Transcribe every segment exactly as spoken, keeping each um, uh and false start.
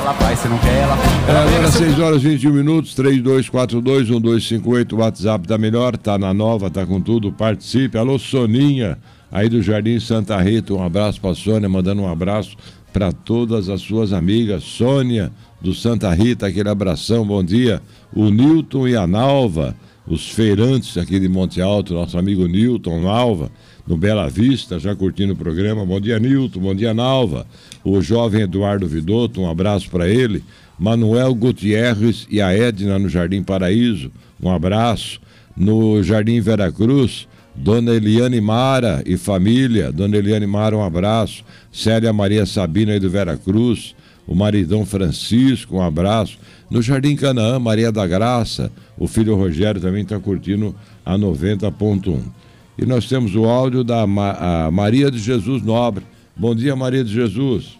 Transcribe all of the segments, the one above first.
ela faz, se não quer, ela... É, agora seis horas e vinte e um minutos, três dois quatro dois, um dois cinco oito, o WhatsApp da Melhor, tá na nova, tá com tudo, participe. Alô, Soninha, aí do Jardim Santa Rita, um abraço pra Sônia, mandando um abraço para todas as suas amigas. Sônia, do Santa Rita, aquele abração, bom dia. O Nilton e a Nalva, os feirantes aqui de Monte Alto, nosso amigo Nilton, Nalva, no Bela Vista, já curtindo o programa. Bom dia, Nilton, bom dia, Nalva. O jovem Eduardo Vidotto, um abraço para ele. Manuel Gutierrez e a Edna no Jardim Paraíso, um abraço. No Jardim Veracruz, Dona Eliane Mara e família. Dona Eliane Mara, um abraço. Célia Maria Sabina aí do Veracruz. O maridão Francisco, um abraço. No Jardim Canaã, Maria da Graça, o filho Rogério também está curtindo a noventa ponto um. E nós temos o áudio da Ma- a Maria de Jesus Nobre. Bom dia, Maria de Jesus.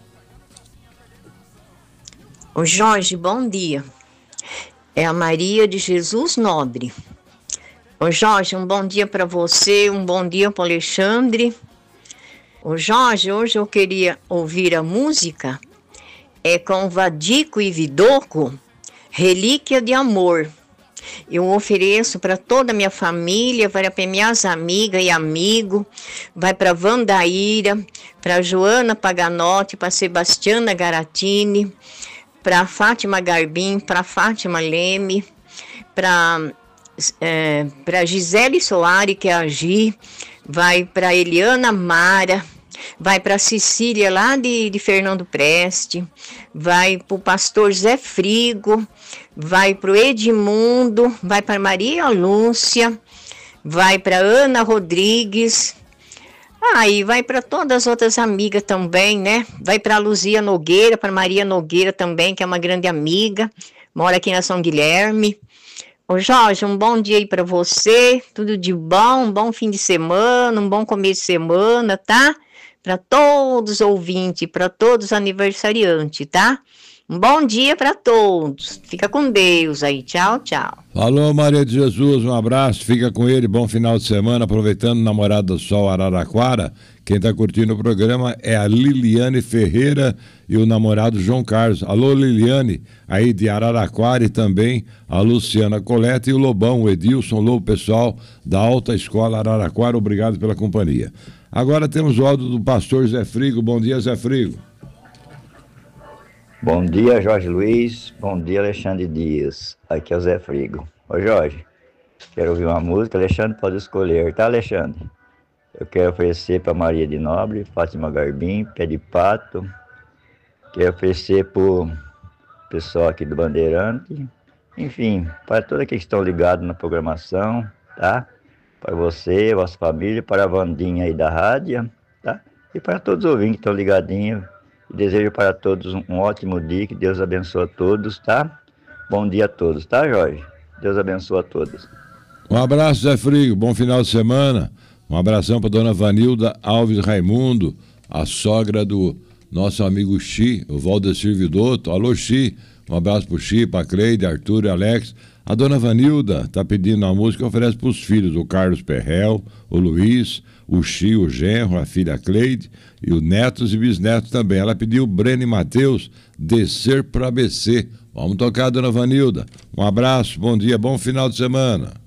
Ô Jorge, bom dia. É a Maria de Jesus Nobre. Ô Jorge, um bom dia para você, um bom dia para o Alexandre. Ô Jorge, hoje eu queria ouvir a música, é com Vadico e Vidoco, Relíquia de Amor. Eu ofereço para toda a minha família, vai para minhas amigas e amigos, vai para Vandaíra, para Joana Paganotti, para Sebastiana Garatini, para Fátima Garbim, para Fátima Leme, para é, para Gisele Soares, que é a Gi, vai para Eliana Mara, vai para Cecília lá de, de Fernando Preste, vai para o pastor Zé Frigo, vai para o Edmundo, vai para Maria Lúcia, vai para Ana Rodrigues, aí ah, vai para todas as outras amigas também, né? Vai para Luzia Nogueira, para Maria Nogueira também, que é uma grande amiga, mora aqui na São Guilherme. Ô Jorge, um bom dia aí para você, tudo de bom, um bom fim de semana, um bom começo de semana, tá? Para todos os ouvintes, para todos os aniversariantes, tá? Um bom dia para todos. Fica com Deus aí. Tchau, tchau. Falou, Maria de Jesus, um abraço. Fica com ele, bom final de semana. Aproveitando Namorada do Sol Araraquara, quem está curtindo o programa é a Liliane Ferreira e o namorado João Carlos. Alô, Liliane, aí de Araraquara, e também a Luciana Coleta e o Lobão, o Edilson Lobo, pessoal da Alta Escola Araraquara. Obrigado pela companhia. Agora temos o áudio do pastor Zé Frigo. Bom dia, Zé Frigo. Bom dia, Jorge Luiz. Bom dia, Alexandre Dias. Aqui é o Zé Frigo. Ô, Jorge, quero ouvir uma música. Alexandre pode escolher, tá, Alexandre? Eu quero oferecer para Maria de Nobre, Fátima Garbim, Pé de Pato. Quero oferecer para o pessoal aqui do Bandeirante. Enfim, para todos que estão ligados na programação, tá? Para você, vossa família, para a Vandinha aí da rádio, tá? E para todos os ouvintes que estão ligadinhos. Desejo para todos um ótimo dia, que Deus abençoe a todos, tá? Bom dia a todos, tá, Jorge? Deus abençoe a todos. Um abraço, Zé Frigo, bom final de semana. Um abração para dona Vanilda Alves Raimundo, a sogra do nosso amigo Xi, o Valdecir Vidotto. Alô, Xi, um abraço para o Xi, para a Cleide, Arthur e Alex. A dona Vanilda está pedindo a música, oferece para os filhos, o Carlos Perrel, o Luiz, o Xi, o genro, a filha Cleide, e os netos e bisnetos também. Ela pediu o Breno e Matheus, Descer para A B C. Vamos tocar, dona Vanilda. Um abraço, bom dia, bom final de semana.